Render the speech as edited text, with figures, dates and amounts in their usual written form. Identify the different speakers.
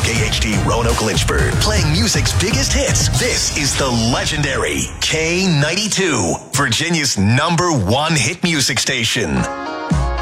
Speaker 1: WKHD Roanoke Lynchburg, playing music's biggest hits. This is the legendary K92, Virginia's #1 hit music station.